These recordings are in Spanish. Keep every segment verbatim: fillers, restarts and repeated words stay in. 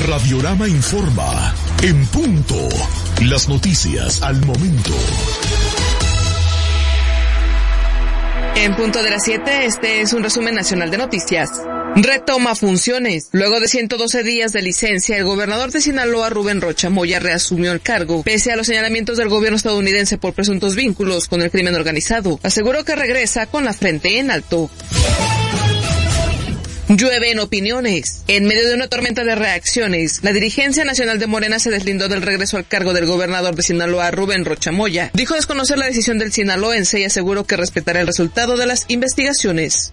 Radiorama informa, en punto, las noticias al momento. En punto de las siete, este es un resumen nacional de noticias. Retoma funciones. Luego de ciento doce días de licencia, el gobernador de Sinaloa, Rubén Rocha Moya, reasumió el cargo, pese a los señalamientos del gobierno estadounidense por presuntos vínculos con el crimen organizado. Aseguró que regresa con la frente en alto. Llueve en opiniones. En medio de una tormenta de reacciones, la dirigencia nacional de Morena se deslindó del regreso al cargo del gobernador de Sinaloa, Rubén Rocha Moya. Dijo desconocer la decisión del sinaloense y aseguró que respetará el resultado de las investigaciones.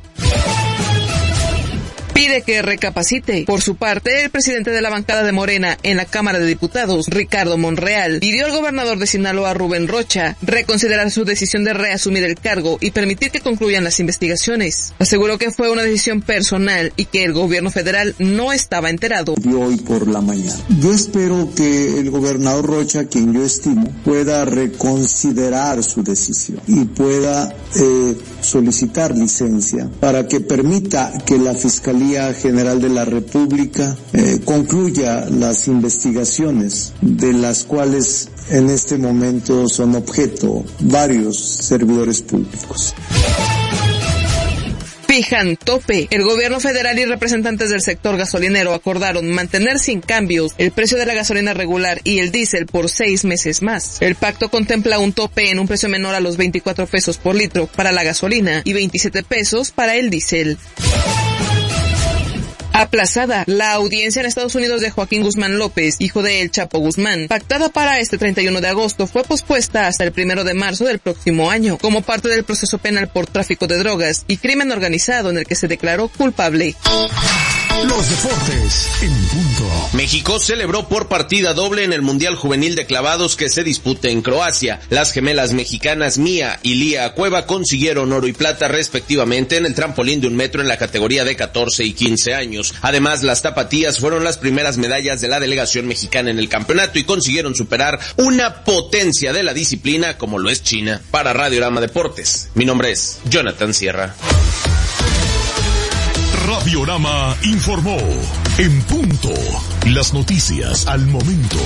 Pide que recapacite. Por su parte, el presidente de la bancada de Morena en la Cámara de Diputados, Ricardo Monreal, pidió al gobernador de Sinaloa, Rubén Rocha, reconsiderar su decisión de reasumir el cargo y permitir que concluyan las investigaciones. Aseguró que fue una decisión personal y que el gobierno federal no estaba enterado. De hoy por la mañana. Yo espero que el gobernador Rocha, quien yo estimo, pueda reconsiderar su decisión y pueda eh, solicitar licencia para que permita que la Fiscalía General de la República eh, concluya las investigaciones de las cuales en este momento son objeto varios servidores públicos. Fijan tope. El gobierno federal y representantes del sector gasolinero acordaron mantener sin cambios el precio de la gasolina regular y el diésel por seis meses más. El pacto contempla un tope en un precio menor a los veinticuatro pesos por litro para la gasolina y veintisiete pesos para el diésel. Aplazada. La audiencia en Estados Unidos de Joaquín Guzmán López, hijo de El Chapo Guzmán, pactada para este treinta y uno de agosto, fue pospuesta hasta el primero de marzo del próximo año, como parte del proceso penal por tráfico de drogas y crimen organizado en el que se declaró culpable. Los deportes en punto. México celebró por partida doble en el Mundial Juvenil de Clavados que se disputa en Croacia. Las gemelas mexicanas Mía y Lía Cueva consiguieron oro y plata respectivamente en el trampolín de un metro en la categoría de catorce y quince años. Además, las tapatías fueron las primeras medallas de la delegación mexicana en el campeonato y consiguieron superar una potencia de la disciplina como lo es China. Para Radiorama Deportes, mi nombre es Jonathan Sierra. Radiorama informó, en punto, las noticias al momento.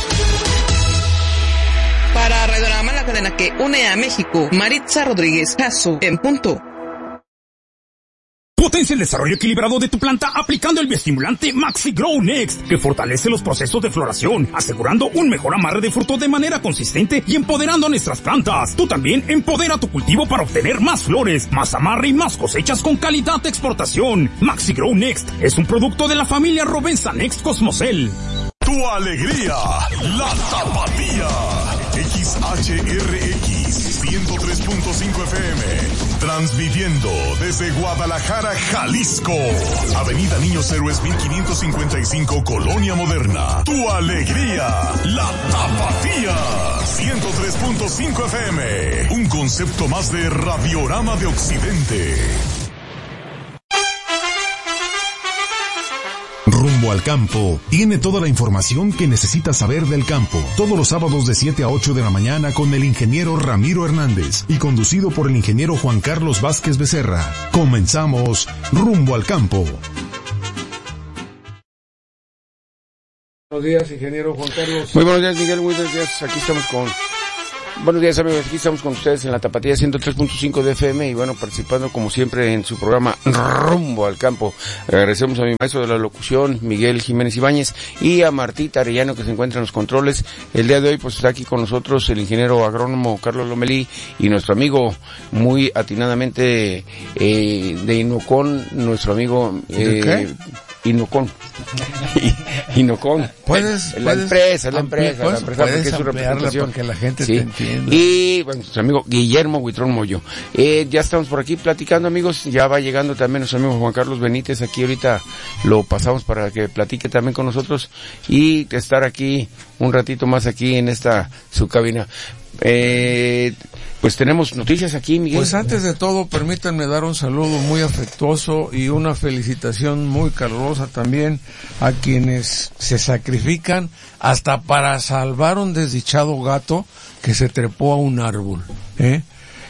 Para Radiorama, la cadena que une a México, Maritza Rodríguez Jasso, en punto. Potencia el desarrollo equilibrado de tu planta aplicando el bioestimulante Maxi Grow Next, que fortalece los procesos de floración, asegurando un mejor amarre de fruto de manera consistente y empoderando a nuestras plantas. Tú también empodera tu cultivo para obtener más flores, más amarre y más cosechas con calidad de exportación. Maxi Grow Next es un producto de la familia Rovensa Next Cosmocel. Tu alegría, la tapatía. X H R X ciento tres punto cinco F M, transmitiendo desde Guadalajara, Jalisco. Avenida Niños Héroes mil quinientos cincuenta y cinco, Colonia Moderna. Tu alegría, la tapatía. ciento tres punto cinco F M, un concepto más de Radiorama de Occidente. Rumbo al Campo tiene toda la información que necesitas saber del campo. Todos los sábados de siete a ocho de la mañana con el ingeniero Ramiro Hernández y conducido por el ingeniero Juan Carlos Vázquez Becerra. Comenzamos Rumbo al Campo. Buenos días, ingeniero Juan Carlos. Muy buenos días, Miguel. Muy buenos días. Aquí estamos con... Buenos días, amigos. Aquí estamos con ustedes en la Tapatía ciento tres punto cinco de F M y bueno, participando como siempre en su programa Rumbo al Campo. Agradecemos a mi maestro de la locución, Miguel Jiménez Ibáñez, y a Martita Arellano, que se encuentra en los controles. El día de hoy pues está aquí con nosotros el ingeniero agrónomo Carlos Lomelí y nuestro amigo muy atinadamente eh, de Inocon, nuestro amigo... Eh, ¿De qué? Inocon. Inocon. Puedes, la puedes empresa, la empresa, puedes, la empresa, porque es su representación. Para que la gente sí. te entienda. Y bueno, nuestro amigo Guillermo Huitrón Moyo. Eh, ya estamos por aquí platicando, amigos. Ya va llegando también nuestro amigo Juan Carlos Benítez. Aquí ahorita lo pasamos para que platique también con nosotros y estar aquí un ratito más aquí en esta su cabina. Eh, pues tenemos noticias aquí, Miguel. Pues antes de todo, permítanme dar un saludo muy afectuoso y una felicitación muy calurosa también a quienes se sacrifican hasta para salvar un desdichado gato que se trepó a un árbol, ¿eh?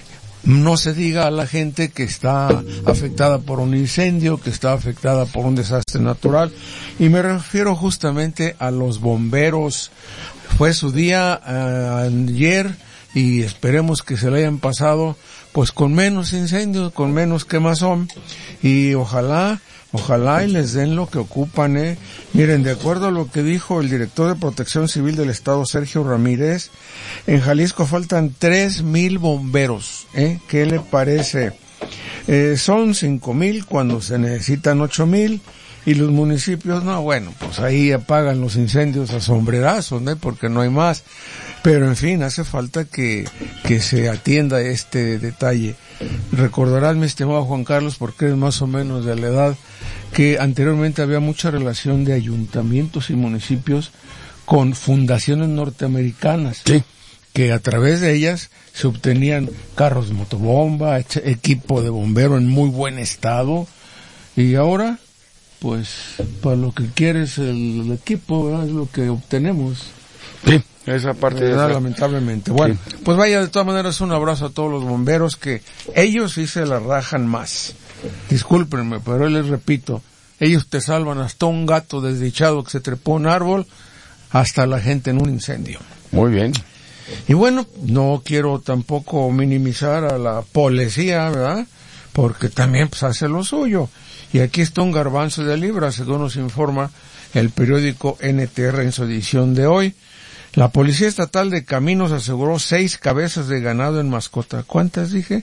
No se diga a la gente que está afectada por un incendio, que está afectada por un desastre natural, y me refiero justamente a los bomberos. Fue su día uh, ayer, y esperemos que se le hayan pasado pues con menos incendios, con menos quemazón, y ojalá Ojalá y les den lo que ocupan, eh. Miren, de acuerdo a lo que dijo el director de Protección Civil del Estado, Sergio Ramírez, en Jalisco faltan tres mil bomberos, eh. ¿Qué le parece? Eh, son cinco mil cuando se necesitan ocho mil, y los municipios, no, bueno, pues ahí apagan los incendios a sombrerazos, ¿no? Porque no hay más. Pero en fin, hace falta que, que se atienda este detalle. Recordarás, mi estimado Juan Carlos, porque eres más o menos de la edad, que anteriormente había mucha relación de ayuntamientos y municipios con fundaciones norteamericanas. Sí. Que a través de ellas se obtenían carros de motobomba, equipo de bombero en muy buen estado, y ahora, pues, para lo que quieres el, el equipo, ¿verdad? Es lo que obtenemos. Sí. Esa parte de esa... lamentablemente. Bueno, sí. Pues vaya, de todas maneras, un abrazo a todos los bomberos, que ellos sí se la rajan más. Discúlpenme, pero les repito, ellos te salvan hasta un gato desdichado que se trepó a un árbol, hasta la gente en un incendio. Muy bien. Y bueno, no quiero tampoco minimizar a la policía, ¿verdad? Porque también pues hace lo suyo. Y aquí está un garbanzo de libra, según nos informa el periódico N T R en su edición de hoy. La Policía Estatal de Caminos aseguró seis cabezas de ganado en mascota. ¿Cuántas dije?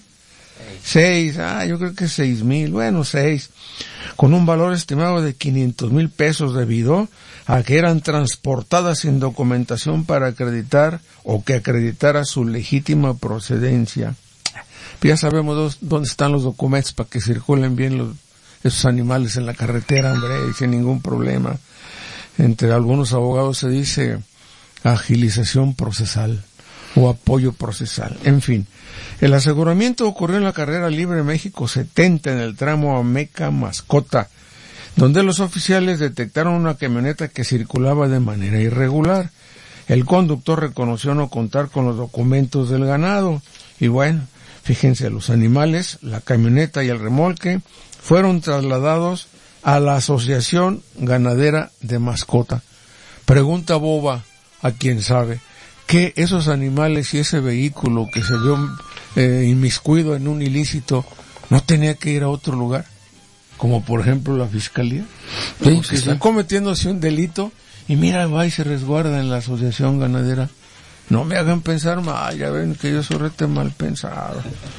Seis. Ah, yo creo que seis mil. Bueno, seis. Con un valor estimado de quinientos mil pesos debido a que eran transportadas sin documentación para acreditar o que acreditara su legítima procedencia. Ya sabemos dos, dónde están los documentos para que circulen bien los, esos animales en la carretera, hombre, sin ningún problema. Entre algunos abogados se dice agilización procesal o apoyo procesal. En fin, el aseguramiento ocurrió en la carrera libre México setenta en el tramo Ameca-Mascota, donde los oficiales detectaron una camioneta que circulaba de manera irregular. El conductor reconoció no contar con los documentos del ganado y bueno, fíjense, los animales, la camioneta y el remolque fueron trasladados a la Asociación Ganadera de Mascota. Pregunta boba a quien sabe, que esos animales y ese vehículo que se vio eh, inmiscuido en un ilícito no tenía que ir a otro lugar, como por ejemplo la fiscalía, sí, que sí, está sí. cometiéndose un delito y mira, va y se resguarda en la Asociación Ganadera. No me hagan pensar mal, ya ven que yo soy rete mal pensado.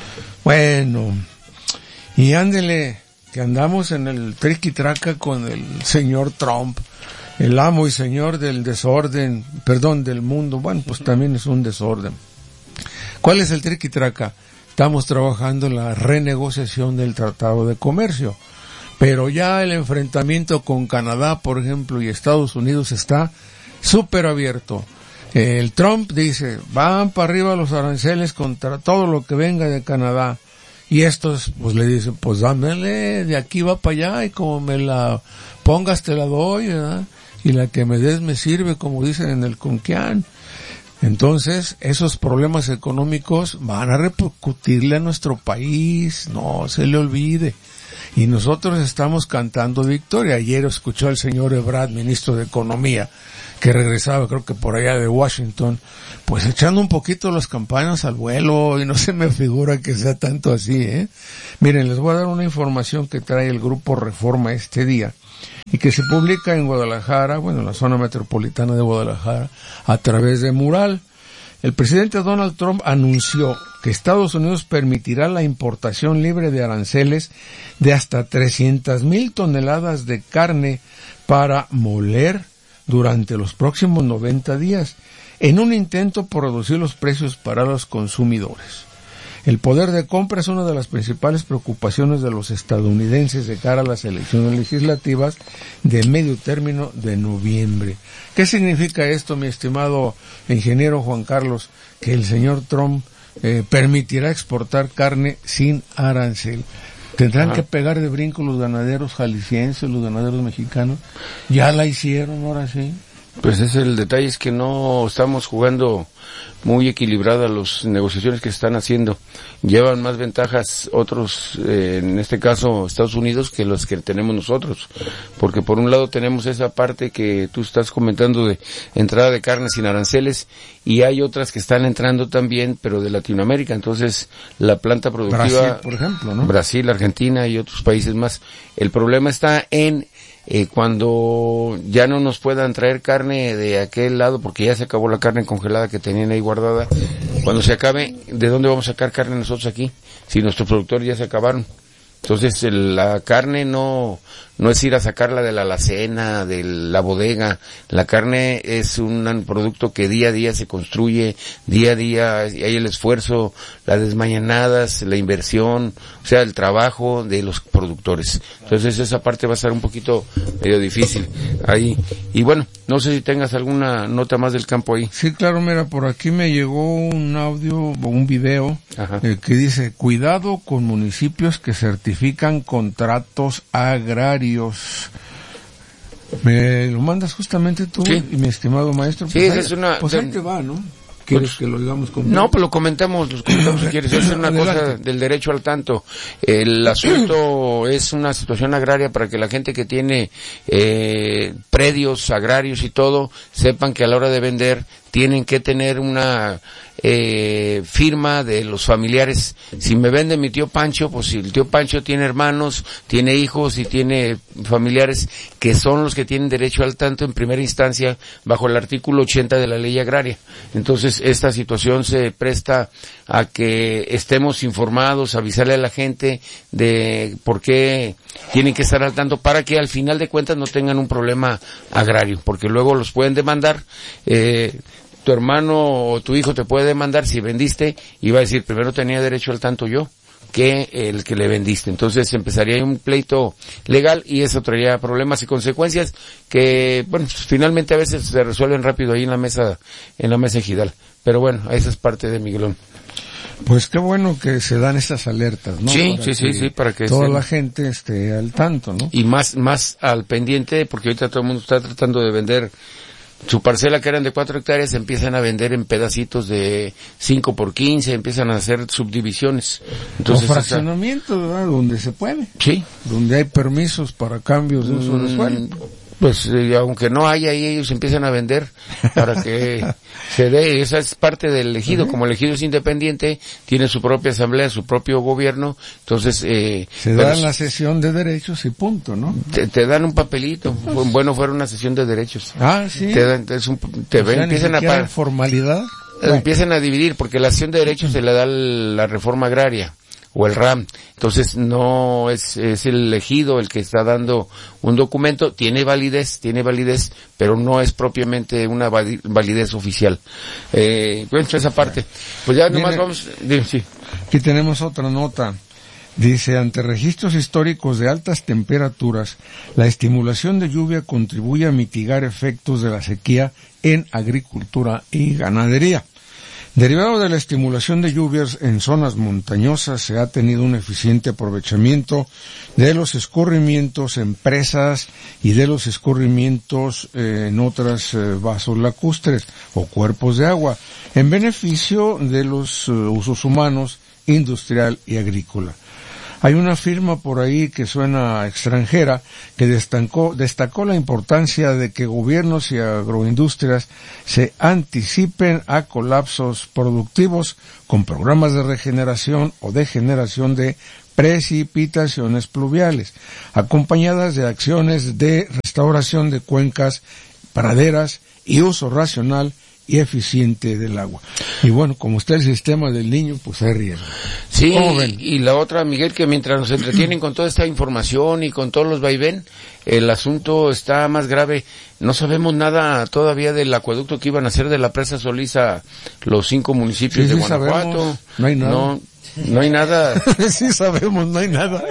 Bueno, y ándele, que andamos en el triqui-traca con el señor Trump, el amo y señor del desorden, perdón, del mundo. Bueno, pues también es un desorden. ¿Cuál es el triqui-traca? Estamos trabajando en la renegociación del Tratado de Comercio, pero ya el enfrentamiento con Canadá, por ejemplo, y Estados Unidos está súper abierto. El Trump dice, van para arriba los aranceles contra todo lo que venga de Canadá. Y estos, pues le dicen, pues dámele, de aquí va para allá, y como me la pongas te la doy, ¿verdad? Y la que me des me sirve, como dicen en el Conquián. Entonces, esos problemas económicos van a repercutirle a nuestro país, no se le olvide. Y nosotros estamos cantando victoria. Ayer escuchó al señor Ebrard, ministro de Economía, que regresaba, creo que por allá de Washington, pues echando un poquito las campanas al vuelo, y no se me figura que sea tanto así, ¿eh? Miren, les voy a dar una información que trae el Grupo Reforma este día, y que se publica en Guadalajara, bueno, en la zona metropolitana de Guadalajara, a través de Mural. El presidente Donald Trump anunció que Estados Unidos permitirá la importación libre de aranceles de hasta trescientas mil toneladas de carne para moler durante los próximos noventa días, en un intento por reducir los precios para los consumidores. El poder de compra es una de las principales preocupaciones de los estadounidenses de cara a las elecciones legislativas de medio término de noviembre. ¿Qué significa esto, mi estimado ingeniero Juan Carlos? Que el señor Trump eh, permitirá exportar carne sin arancel. ¿Tendrán Ajá. que pegar de brinco los ganaderos jaliscienses, los ganaderos mexicanos? Ya la hicieron, ahora sí. Pues ese es el detalle, es que no estamos jugando muy equilibradas las negociaciones que se están haciendo. Llevan más ventajas otros, eh, en este caso Estados Unidos, que los que tenemos nosotros. Porque por un lado tenemos esa parte que tú estás comentando de entrada de carne sin aranceles, y hay otras que están entrando también, pero de Latinoamérica. Entonces, la planta productiva... Brasil, por ejemplo, ¿no? Brasil, Argentina y otros países más. El problema está en... Eh, cuando ya no nos puedan traer carne de aquel lado, porque ya se acabó la carne congelada que tenían ahí guardada, cuando se acabe, ¿de dónde vamos a sacar carne nosotros aquí? Si nuestros productores ya se acabaron. Entonces, el, la carne no, no es ir a sacarla de la alacena, de la bodega. La carne es un producto que día a día se construye, día a día hay el esfuerzo, las desmañanadas, la inversión, o sea, el trabajo de los productores. Entonces, esa parte va a ser un poquito medio difícil ahí. Y bueno, no sé si tengas alguna nota más del campo ahí. Sí, claro, mira, por aquí me llegó un audio o un video eh, que dice, cuidado con municipios que certifican contratos agrarios. Me lo mandas justamente tú, sí. Y mi estimado maestro. Sí, pues ahí, es una... Pues ahí te va, ¿no? ¿Quieres pues, que lo digamos con... No, pues lo comentamos, lo comentamos si quieres. Es una Adelante. Cosa del derecho al tanto. El asunto es una situación agraria para que la gente que tiene eh, predios agrarios y todo, sepan que a la hora de vender tienen que tener una eh, firma de los familiares. Si me vende mi tío Pancho, pues si el tío Pancho tiene hermanos, tiene hijos y tiene familiares que son los que tienen derecho al tanto en primera instancia bajo el artículo ochenta de la ley agraria. Entonces, esta situación se presta a que estemos informados, avisarle a la gente de por qué tienen que estar al tanto para que al final de cuentas no tengan un problema agrario, porque luego los pueden demandar. eh, tu hermano o tu hijo te puede demandar si vendiste y va a decir, primero tenía derecho al tanto yo que el que le vendiste. Entonces empezaría un pleito legal y eso traería problemas y consecuencias que, bueno, pues, finalmente a veces se resuelven rápido ahí en la mesa, en la mesa ejidal. Pero bueno, esa es parte de Miguelón. Pues qué bueno que se dan estas alertas, ¿no? Sí, sí, sí, sí, para que toda la gente esté al tanto, ¿no? Y más, más al pendiente, porque ahorita todo el mundo está tratando de vender su parcela que eran de cuatro hectáreas, empiezan a vender en pedacitos de cinco por quince, empiezan a hacer subdivisiones. Entonces, o fraccionamiento, ¿verdad? Donde se puede. Sí. Donde hay permisos para cambios de uso de suelo. Pues eh, aunque no haya ahí, ellos empiezan a vender para que se dé. Esa es parte del ejido. Uh-huh. Como el ejido es independiente, tiene su propia asamblea, su propio gobierno, entonces... Eh, se da la sesión de derechos y punto, ¿no? Te, te dan un papelito. Pues, bueno, fuera una sesión de derechos. Ah, sí. Te dan, es un, te o ven, sea, empiezan ni a pagar. formalidad. Bueno. Empiezan a dividir, porque la acción de derechos se le da la reforma agraria o el R A M. Entonces no es, es el ejido el que está dando un documento, tiene validez, tiene validez, pero no es propiamente una validez oficial. Eh, bueno, esa parte. Pues ya nomás vamos, sí. Aquí tenemos otra nota. Dice, ante registros históricos de altas temperaturas, la estimulación de lluvia contribuye a mitigar efectos de la sequía en agricultura y ganadería. Derivado de la estimulación de lluvias en zonas montañosas, se ha tenido un eficiente aprovechamiento de los escurrimientos en presas y de los escurrimientos eh, en otras eh, vasos lacustres o cuerpos de agua, en beneficio de los uh, usos humanos, industrial y agrícola. Hay una firma por ahí que suena extranjera que destacó, destacó la importancia de que gobiernos y agroindustrias se anticipen a colapsos productivos con programas de regeneración o de generación de precipitaciones pluviales, acompañadas de acciones de restauración de cuencas, praderas y uso racional y eficiente del agua. Y bueno, como está el sistema del Niño, pues hay riesgo. Sí, y, y la otra, Miguel, que mientras nos entretienen con toda esta información y con todos los vaivén, el asunto está más grave. No sabemos nada todavía del acueducto que iban a hacer de la presa Solís a los cinco municipios sí, de sí Guanajuato. Sabemos. No hay nada. No, no hay nada. Sí sabemos, no hay nada.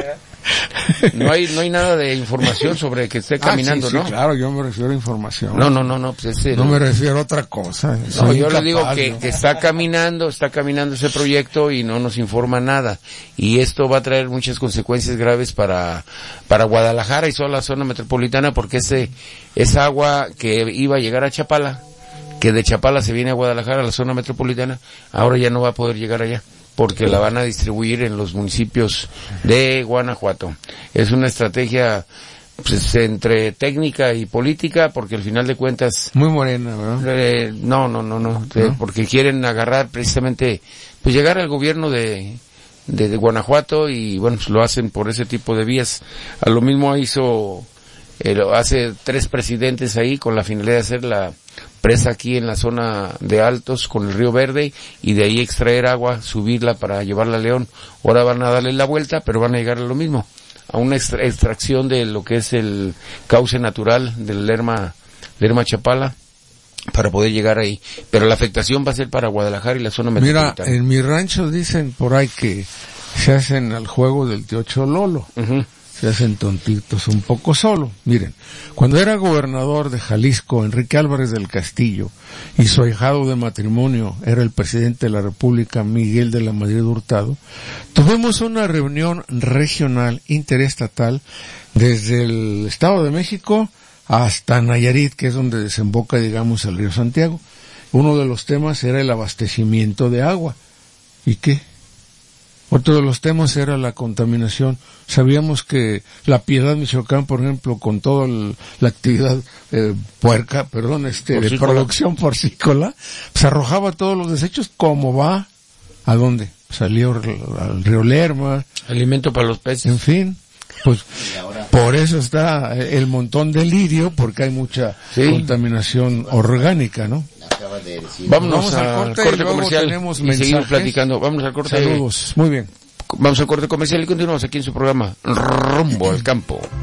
No hay, no hay nada de información sobre que esté caminando, ah, sí, ¿no? Sí, claro, yo me refiero a información. No, no, no, no, pues ese, no me refiero a otra cosa. No, yo incapaz, le digo que, ¿no? que está caminando, está caminando ese proyecto y no nos informa nada. Y esto va a traer muchas consecuencias graves para, para Guadalajara y toda la zona metropolitana, porque ese, esa agua que iba a llegar a Chapala, que de Chapala se viene a Guadalajara, a la zona metropolitana, ahora ya no va a poder llegar allá, porque la van a distribuir en los municipios de Guanajuato. Es una estrategia pues, entre técnica y política, porque al final de cuentas... Muy morena, ¿verdad? Eh, no, no, no, no, ¿no? Eh, porque quieren agarrar precisamente, pues llegar al gobierno de, de, de Guanajuato y bueno, pues lo hacen por ese tipo de vías. A lo mismo hizo, eh, hace tres presidentes ahí con la finalidad de hacer la presa aquí en la zona de Altos con el Río Verde y de ahí extraer agua, subirla para llevarla a León. Ahora van a darle la vuelta, pero van a llegar a lo mismo, a una extra extracción de lo que es el cauce natural del Lerma, Lerma Chapala, para poder llegar ahí. Pero la afectación va a ser para Guadalajara y la zona metropolitana. Mira, en mi rancho dicen por ahí que se hacen al juego del tío Chololo. Uh-huh. Se hacen tontitos un poco solo. Miren, cuando era gobernador de Jalisco, Enrique Álvarez del Castillo, y su ahijado de matrimonio era el presidente de la República, Miguel de la Madrid Hurtado, tuvimos una reunión regional interestatal desde el Estado de México hasta Nayarit, que es donde desemboca, digamos, el río Santiago. Uno de los temas era el abastecimiento de agua. ¿Y qué? Otro de los temas era la contaminación. Sabíamos que La Piedad, Michoacán, por ejemplo, con toda el, la actividad eh, puerca, perdón, este, de producción porcícola, se arrojaba todos los desechos. ¿Cómo va? ¿A dónde? Salió al río Lerma. Alimento para los peces. En fin, pues por eso está el montón de lirio, porque hay mucha sí. contaminación orgánica, ¿no? Vámonos, Vamos al corte, corte comercial y seguimos platicando. Vamos al corte. Saludos. Muy bien. Vamos al corte comercial y continuamos aquí en su programa Rumbo al Campo.